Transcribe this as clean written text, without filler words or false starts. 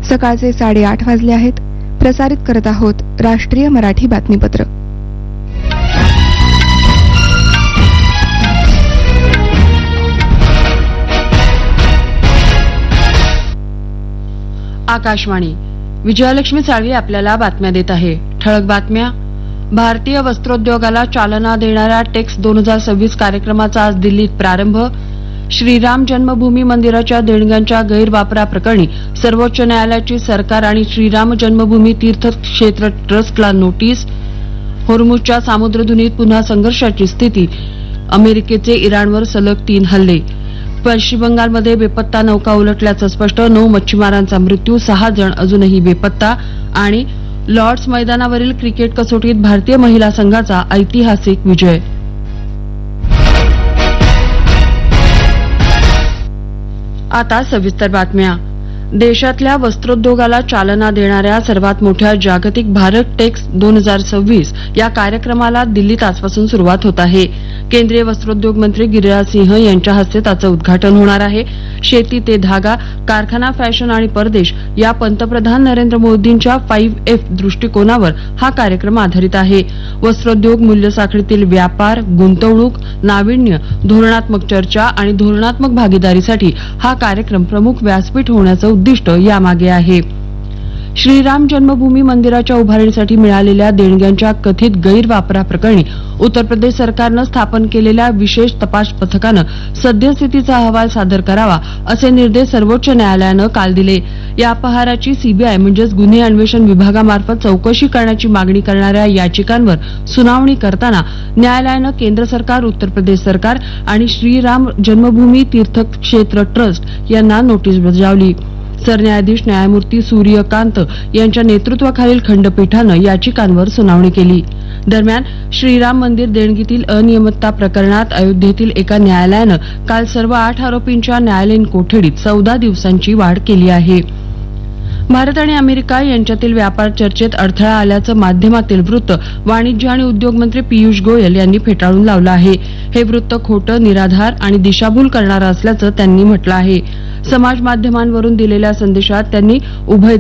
सकाळचे 8:30 वाजले आहेत. प्रसारित करत आहोत राष्ट्रीय मराठी बातमीपत्र. आकाशवाणी. विजयलक्ष्मी साळवी आपल्याला बातम्या देत आहे. ठळक बातम्या. भारतीय वस्त्रोद्योगाला चालना देणाऱ्या टेक्स 2026 कार्यक्रमाचा आज दिल्लीत प्रारंभ. श्रीराम जन्मभूमी मंदिराच्या देणग्यांच्या गैरवापराप्रकरणी सर्वोच्च न्यायालयाची सरकार आणि श्रीराम जन्मभूमी तीर्थक्षेत्र ट्रस्टला नोटीस. होर्मुझच्या सामुद्रधुनीत पुन्हा संघर्षाची स्थिती. अमेरिकेचे इराणवर सलग 3 हल्ले. पश्चिम बंगालमध्ये बेपत्ता नौका उलटल्याचं स्पष्ट. 9 मच्छीमारांचा मृत्यू, 6 जण अजूनही बेपत्ता. आणि लॉर्ड्स मैदानावरील क्रिकेट कसोटीत भारतीय महिला संघाचा ऐतिहासिक विजय. आता सविस्तर बातम्या. देशातल्या वस्त्रोद्योगाला चालना देणाऱ्या सर्वात मोठ्या जागतिक भारत टेक्स 2026 या कार्यक्रमाला दिल्लीत आजपासून सुरुवात होत आहे. केंद्रीय वस्त्रोद्योग मंत्री गिरिराज सिंह यांच्या हस्ते त्याचं उद्घाटन होणार आहे. शेती ते धागा, कारखाना, फॅशन आणि परदेश या पंतप्रधान नरेंद्र मोदींच्या 5F दृष्टिकोनावर हा कार्यक्रम आधारित आहे. वस्त्रोद्योग मूल्य साखळीतील व्यापार, गुंतवणूक, नाविन्य, धोरणात्मक चर्चा आणि धोरणात्मक भागीदारीसाठी हा कार्यक्रम प्रमुख व्यासपीठ होण्याचं उद्दिष्ट यामागे आहे. श्रीराम जन्मभूमी मंदिराच्या उभारणीसाठी मिळालेल्या देणग्यांच्या कथित गैरवापराप्रकरणी उत्तर प्रदेश सरकारनं स्थापन केलेल्या विशेष तपास पथकानं सद्यस्थितीचा अहवाल सादर करावा असे निर्देश सर्वोच्च न्यायालयानं काल दिले. या अपहाराची सीबीआय म्हणजेच गुन्हे अन्वेषण विभागामार्फत चौकशी करण्याची मागणी करणाऱ्या याचिकांवर सुनावणी करताना न्यायालयानं केंद्र सरकार, उत्तर प्रदेश सरकार आणि श्रीराम जन्मभूमी तीर्थक्षेत्र ट्रस्ट यांना नोटीस बजावली. सरन्यायाधीश न्यायमूर्ती सूर्यकांत यांच्या नेतृत्वाखालील खंडपीठानं याचिकांवर सुनावणी केली. दरम्यान श्रीराम मंदिर देणगीतील अनियमितता प्रकरणात अयोध्येतील एका न्यायालयानं काल सर्व 8 आरोपींच्या न्यायालयीन कोठडीत 14 दिवसांची वाढ केली आहे. भारत आणि अमेरिका यांच्यातील व्यापार चर्चेत अडथळा आल्याचं माध्यमातील वृत्त वाणिज्य आणि उद्योग मंत्री पियुष गोयल यांनी फेटाळून लावलं आहे. हे वृत्त खोटं, निराधार आणि दिशाभूल करणारं असल्याचं त्यांनी म्हटलं आहे. समाज माध्यमांवरून दिलेल्या संदेशात त्यांनी उभय